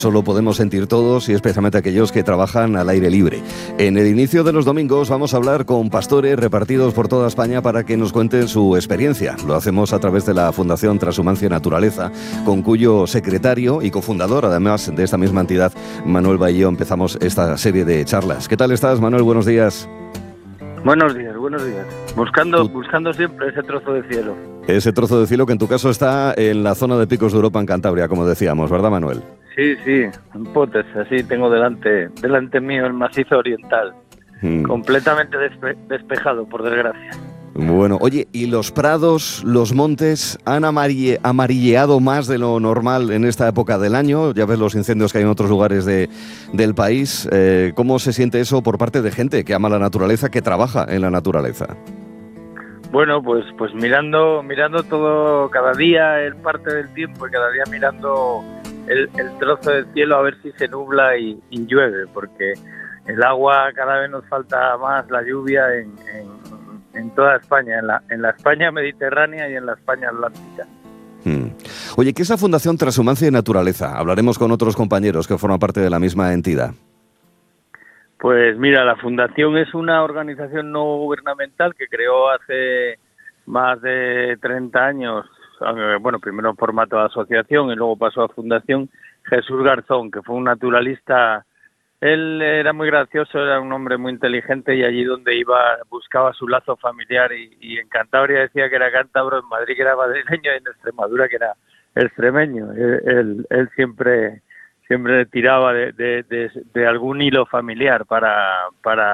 Solo podemos sentir todos y especialmente aquellos que trabajan al aire libre. En el inicio de los domingos vamos a hablar con pastores repartidos por toda España para que nos cuenten su experiencia. Lo hacemos a través de la Fundación Transhumancia y Naturaleza, con cuyo secretario y cofundador, además de esta misma entidad, Manuel Bahío, empezamos esta serie de charlas. ¿Qué tal estás, Manuel? Buenos días. Buenos días. Buscando siempre ese trozo de cielo. Ese trozo de cielo que en tu caso está en la zona de Picos de Europa, en Cantabria, como decíamos, ¿verdad, Manuel? Sí, en Potes, así tengo delante mío el macizo oriental, completamente despejado, por desgracia. Bueno, oye, ¿y los prados, los montes han amarilleado más de lo normal en esta época del año? Ya ves los incendios que hay en otros lugares del país. ¿Cómo se siente eso por parte de gente que ama la naturaleza, que trabaja en la naturaleza? Bueno, pues mirando todo cada día, en parte del tiempo, y cada día mirando el trozo del cielo a ver si se nubla y llueve, porque el agua cada vez nos falta más, la lluvia en toda España, en la España mediterránea y en la España atlántica. Oye, ¿qué es la Fundación Transhumancia y Naturaleza? Hablaremos con otros compañeros que forman parte de la misma entidad. Pues mira, la Fundación es una organización no gubernamental que creó hace más de 30 años, bueno, primero en formato de asociación y luego pasó a Fundación, Jesús Garzón, que fue un naturalista. Él era muy gracioso, era un hombre muy inteligente y allí donde iba buscaba su lazo familiar y en Cantabria decía que era cántabro, en Madrid que era madrileño y en Extremadura que era extremeño. Él siempre tiraba de algún hilo familiar para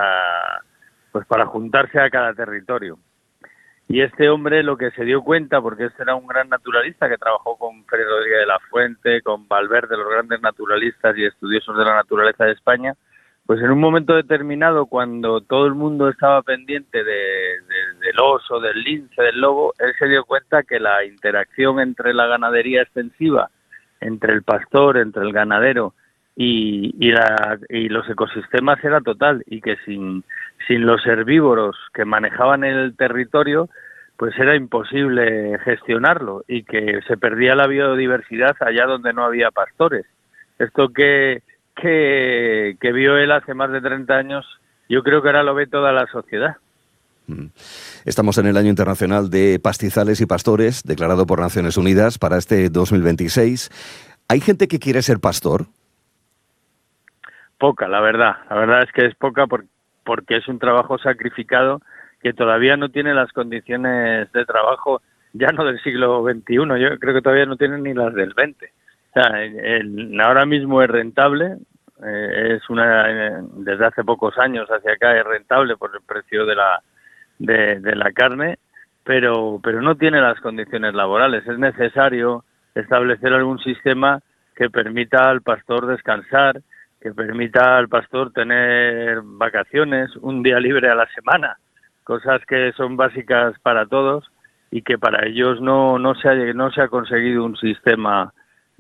juntarse a cada territorio. Y este hombre lo que se dio cuenta, porque este era un gran naturalista que trabajó con Félix Rodríguez de la Fuente, con Valverde, los grandes naturalistas y estudiosos de la naturaleza de España, pues en un momento determinado, cuando todo el mundo estaba pendiente del oso, del lince, del lobo, él se dio cuenta que la interacción entre la ganadería extensiva, entre el pastor, entre el ganadero y los ecosistemas era total, y que sin los herbívoros que manejaban el territorio, pues era imposible gestionarlo y que se perdía la biodiversidad allá donde no había pastores. Esto que vio él hace más de 30 años, yo creo que ahora lo ve toda la sociedad. Estamos en el Año Internacional de Pastizales y Pastores, declarado por Naciones Unidas para este 2026. ¿Hay gente que quiere ser pastor? Poca, la verdad. La verdad es que es poca porque es un trabajo sacrificado que todavía no tiene las condiciones de trabajo, ya no del siglo XXI, yo creo que todavía no tiene ni las del XX. O sea, ahora mismo es rentable, desde hace pocos años hacia acá es rentable por el precio de la carne, pero no tiene las condiciones laborales. Es necesario establecer algún sistema que permita al pastor descansar, que permita al pastor tener vacaciones, un día libre a la semana, cosas que son básicas para todos y que para ellos no se ha conseguido un sistema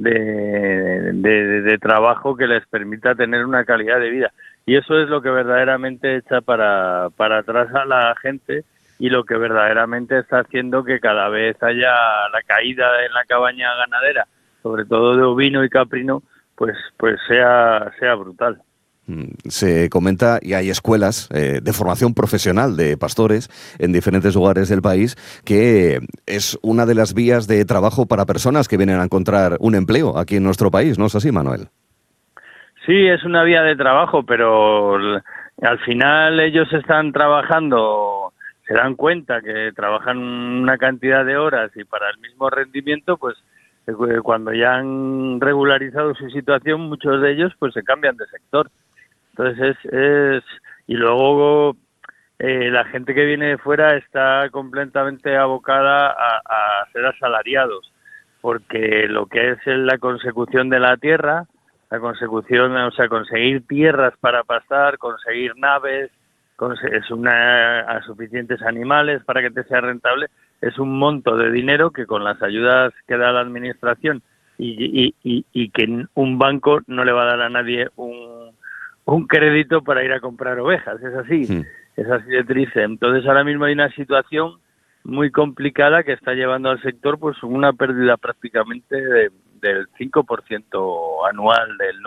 de trabajo que les permita tener una calidad de vida. Y eso es lo que verdaderamente echa para atrás a la gente y lo que verdaderamente está haciendo que cada vez haya la caída en la cabaña ganadera, sobre todo de ovino y caprino, pues sea brutal. Se comenta, y hay escuelas de formación profesional de pastores en diferentes lugares del país, que es una de las vías de trabajo para personas que vienen a encontrar un empleo aquí en nuestro país, ¿no es así, Manuel? Sí, es una vía de trabajo, pero al final ellos están trabajando, se dan cuenta que trabajan una cantidad de horas y para el mismo rendimiento, pues cuando ya han regularizado su situación, muchos de ellos pues se cambian de sector. Entonces y luego la gente que viene de fuera está completamente abocada a ser asalariados, porque lo que es la consecución de la tierra, conseguir tierras para pastar, conseguir naves, a suficientes animales para que te sea rentable, es un monto de dinero que con las ayudas que da la administración y que un banco no le va a dar a nadie un crédito para ir a comprar ovejas, es así de triste. Entonces ahora mismo hay una situación muy complicada que está llevando al sector pues una pérdida prácticamente del 5% anual del